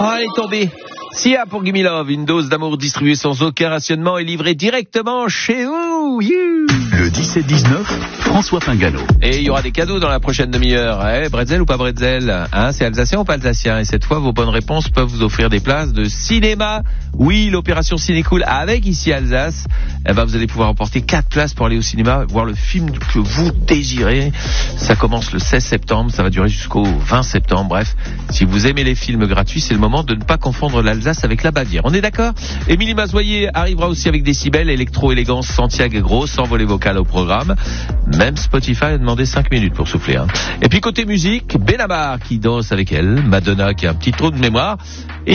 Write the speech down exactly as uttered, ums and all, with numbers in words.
Oh, elle est tombée. Sia pour Gimme Love, une dose d'amour distribuée sans aucun rationnement et livrée directement chez vous. You. Le dix-sept dix-neuf, François Pingano. Et il y aura des cadeaux dans la prochaine demi-heure. Eh, bretzel ou pas bretzel, hein, c'est alsacien ou pas alsacien? Et cette fois, vos bonnes réponses peuvent vous offrir des places de cinéma. Oui, l'opération Cinécool avec ici Alsace. Eh ben, vous allez pouvoir emporter quatre places pour aller au cinéma, voir le film que vous désirez. Ça commence le seize septembre, ça va durer jusqu'au vingt septembre. Bref, si vous aimez les films gratuits, c'est le moment de ne pas confondre l'Alsace avec la Bavière. On est d'accord? Émilie Mazoyer arrivera aussi avec Décibel, Electro Élégance, Santiago Gros, sans voler vocal au programme. Même Spotify a demandé cinq minutes pour souffler. Hein. Et puis côté musique, Benabar qui danse avec elle, Madonna qui a un petit trou de mémoire. Et